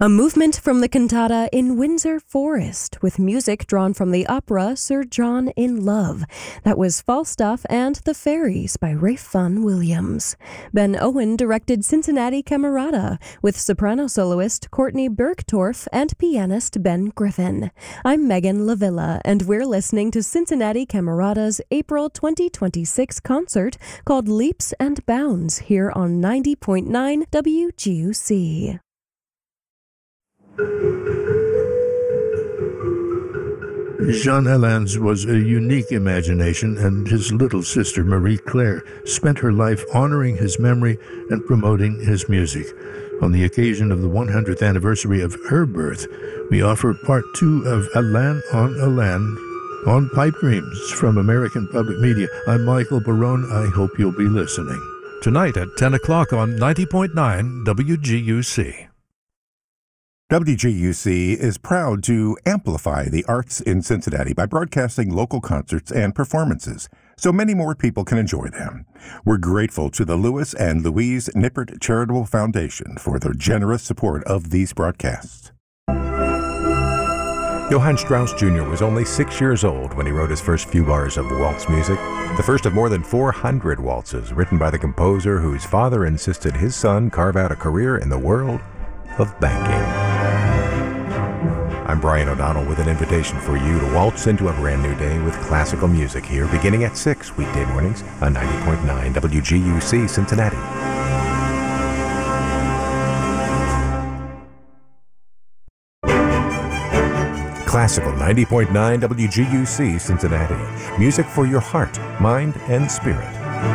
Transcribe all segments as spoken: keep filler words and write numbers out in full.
A movement from the cantata in Windsor Forest, with music drawn from the opera Sir John in Love. That was Falstaff and the Fairies by Ralph Vaughan Williams. Ben Owen directed Cincinnati Camerata, with soprano soloist Courtney Bergtorf and pianist Ben Griffin. I'm Megan Lavilla, and we're listening to Cincinnati Camerata's April twenty twenty-six concert called Leaps and Bounds here on ninety point nine W G U C. Jean Helin's was a unique imagination, and his little sister Marie-Claire spent her life honoring his memory and promoting his music. On the occasion of the one hundredth anniversary of her birth, we offer part two of Alain en Alain on pipe dreams from American Public Media. I'm Michael Barone. I hope you'll be listening. Tonight at ten o'clock on ninety point nine W G U C. W G U C is proud to amplify the arts in Cincinnati by broadcasting local concerts and performances so many more people can enjoy them. We're grateful to the Louis and Louise Nippert Charitable Foundation for their generous support of these broadcasts. Johann Strauss Junior was only six years old when he wrote his first few bars of waltz music, the first of more than four hundred waltzes written by the composer whose father insisted his son carve out a career in the world of banking. I'm Brian O'Donnell with an invitation for you to waltz into a brand new day with classical music here beginning at six weekday mornings on ninety point nine W G U C Cincinnati. Classical ninety point nine W G U C Cincinnati. Music for your heart, mind, and spirit.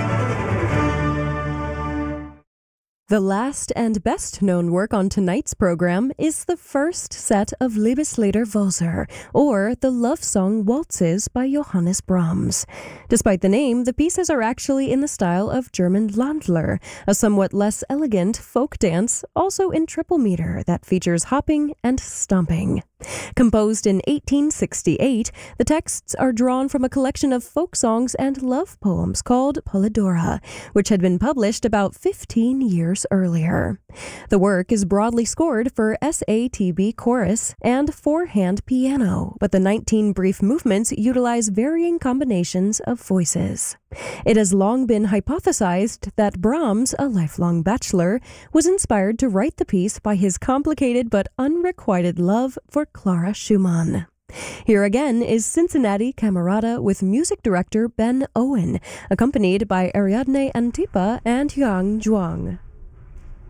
The last and best-known work on tonight's program is the first set of Liebeslieder Walzer, or the love song waltzes by Johannes Brahms. Despite the name, the pieces are actually in the style of German Landler, a somewhat less elegant folk dance, also in triple meter, that features hopping and stomping. Composed in eighteen sixty-eight, the texts are drawn from a collection of folk songs and love poems called Polidora, which had been published about fifteen years earlier. The work is broadly scored for S A T B chorus and four-hand piano, but the nineteen brief movements utilize varying combinations of voices. It has long been hypothesized that Brahms, a lifelong bachelor, was inspired to write the piece by his complicated but unrequited love for Clara Schumann. Here again is Cincinnati Camerata with music director Ben Owen, accompanied by Ariadne Antipa and Yang Zhuang.